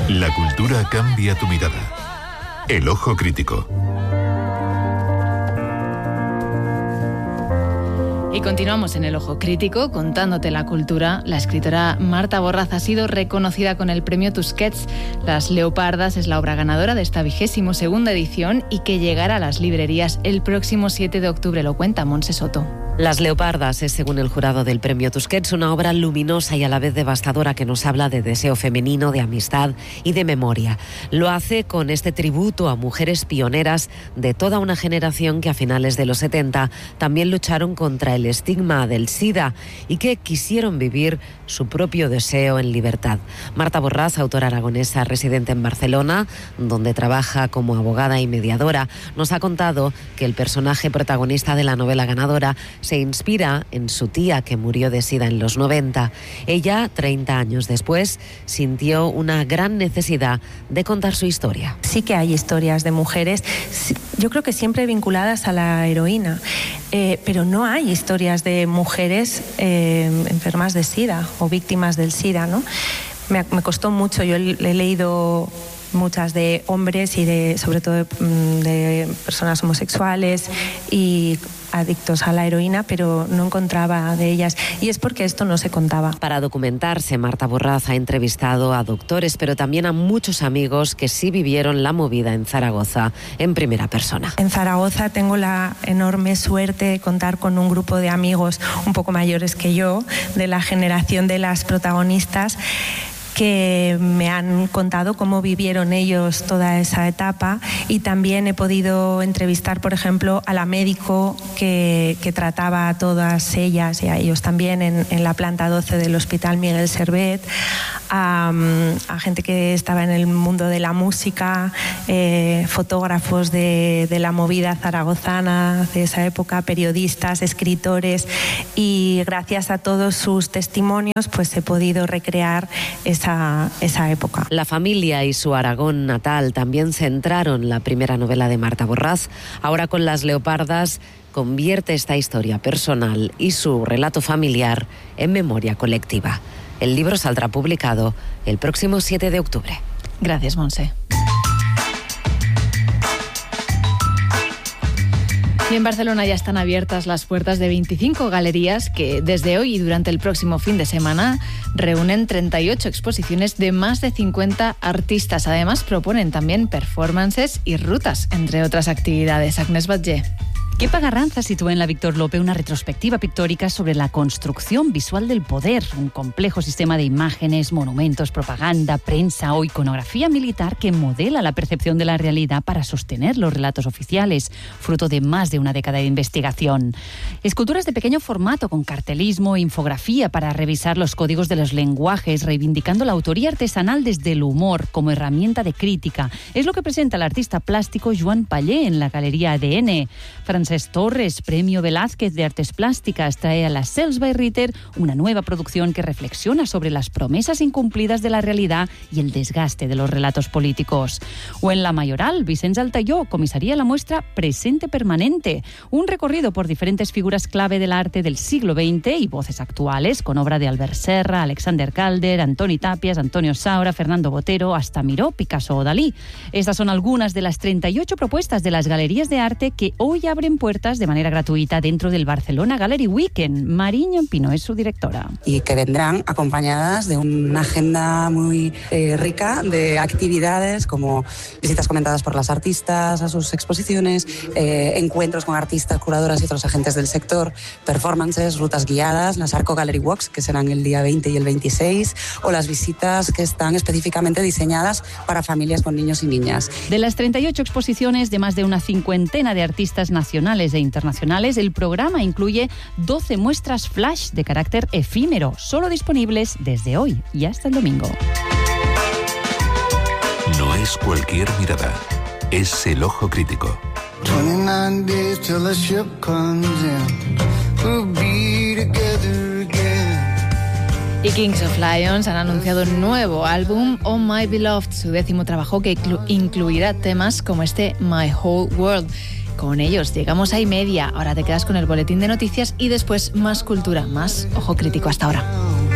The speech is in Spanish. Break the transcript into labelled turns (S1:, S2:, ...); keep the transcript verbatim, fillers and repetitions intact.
S1: La cultura cambia tu mirada. El ojo crítico.
S2: Y continuamos en el ojo crítico contándote la cultura. La escritora Marta Borraz ha sido reconocida con el premio Tusquets. Las Leopardas es la obra ganadora de esta vigésimo segunda edición y que llegará a las librerías el próximo siete de octubre. Lo cuenta Montse Soto.
S3: Las Leopardas es, según el jurado del premio Tusquets, una obra luminosa y a la vez devastadora que nos habla de deseo femenino, de amistad y de memoria. Lo hace con este tributo a mujeres pioneras de toda una generación que a finales de los setenta también lucharon contra el estigma del SIDA y que quisieron vivir su propio deseo en libertad. Marta Borraz, autora aragonesa residente en Barcelona, donde trabaja como abogada y mediadora, nos ha contado que el personaje protagonista de la novela ganadora se inspira en su tía que murió de SIDA en los noventa. Ella, treinta años después, sintió una gran necesidad de contar su historia.
S4: Sí que hay historias de mujeres, yo creo que siempre vinculadas a la heroína, eh, pero no hay historias de mujeres eh, enfermas de SIDA o víctimas del SIDA, ¿no? Me, me costó mucho, yo he, he leído muchas de hombres y de, sobre todo de, de personas homosexuales y adictos a la heroína, pero no encontraba de ellas, y es porque esto no se contaba.
S3: Para documentarse, Marta Borraz ha entrevistado a doctores, pero también a muchos amigos que sí vivieron la movida en Zaragoza en primera persona.
S4: En Zaragoza tengo la enorme suerte de contar con un grupo de amigos un poco mayores que yo, de la generación de las protagonistas, que me han contado cómo vivieron ellos toda esa etapa, y también he podido entrevistar, por ejemplo, a la médico que, que trataba a todas ellas y a ellos también en, en la planta doce del Hospital Miguel Servet, a, a gente que estaba en el mundo de la música, eh, fotógrafos de, de la movida zaragozana de esa época, periodistas, escritores, y gracias a todos sus testimonios pues he podido recrear esa esa época.
S3: La familia y su Aragón natal también centraron la primera novela de Marta Borraz. Ahora, con Las Leopardas, convierte esta historia personal y su relato familiar en memoria colectiva. El libro saldrá publicado el próximo siete de octubre.
S2: Gracias, Monse. Y en Barcelona ya están abiertas las puertas de veinticinco galerías que desde hoy y durante el próximo fin de semana reúnen treinta y ocho exposiciones de más de cincuenta artistas. Además, proponen también performances y rutas, entre otras actividades. Agnès Batlle.
S5: Kepa Garranza sitúa en la Víctor Lope una retrospectiva pictórica sobre la construcción visual del poder, un complejo sistema de imágenes, monumentos, propaganda, prensa o iconografía militar que modela la percepción de la realidad para sostener los relatos oficiales, fruto de más de una década de investigación. Esculturas de pequeño formato con cartelismo e infografía para revisar los códigos de los lenguajes, reivindicando la autoría artesanal desde el humor como herramienta de crítica. Es lo que presenta el artista plástico Joan Pallé en la Galería A D N. Francesc Torres, Premio Velázquez de Artes Plásticas, trae a la Sels by Ritter una nueva producción que reflexiona sobre las promesas incumplidas de la realidad y el desgaste de los relatos políticos. O en la Mayoral, Vicenç Altaió comisaría la muestra Presente Permanente, un recorrido por diferentes figuras clave del arte del siglo veinte y voces actuales, con obra de Albert Serra, Alexander Calder, Antoni Tapias, Antonio Saura, Fernando Botero, hasta Miró, Picasso o Dalí. Estas son algunas de las treinta y ocho propuestas de las galerías de arte que hoy abren puertas de manera gratuita dentro del Barcelona Gallery Weekend. Mariño Pino es su directora.
S6: Y que vendrán acompañadas de una agenda muy eh, rica de actividades como visitas comentadas por las artistas a sus exposiciones, eh, encuentros con artistas, curadoras y otros agentes del sector, performances, rutas guiadas, las Arco Gallery Walks, que serán el día veinte y el veintiséis, o las visitas que están específicamente diseñadas para familias con niños y niñas.
S5: De las treinta y ocho exposiciones de más de una cincuentena de artistas nacionales e internacionales, el programa incluye doce muestras flash de carácter efímero, solo disponibles desde hoy y hasta el domingo.
S1: No es cualquier mirada, es el ojo crítico.
S7: twenty-nine days till the ship comes in. We'll be together again.
S2: Y Kings of Lions han anunciado un nuevo álbum, Oh My Beloved, su décimo trabajo que inclu- incluirá temas como este My Whole World. Con ellos llegamos a y media. Ahora te quedas con el boletín de noticias y después más cultura, más ojo crítico. Hasta ahora.